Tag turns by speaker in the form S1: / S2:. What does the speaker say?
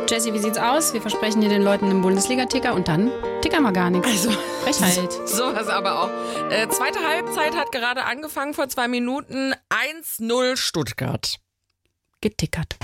S1: Jessie, wie sieht's aus? Wir versprechen hier den Leuten einen Bundesliga-Ticker und dann tickern wir gar nichts.
S2: Also,
S1: Frechheit.
S2: Sowas aber auch. Zweite Halbzeit hat gerade angefangen vor 2 Minuten. 1-0 Stuttgart.
S1: Getickert.